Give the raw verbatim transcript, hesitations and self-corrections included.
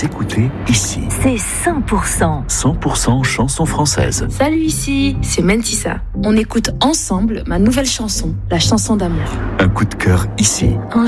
écoutez ici. C'est cent pour cent. cent pour cent chansons françaises. Salut, ici, c'est Mentissa. On écoute ensemble ma nouvelle chanson, la chanson d'amour. Un coup de cœur ici.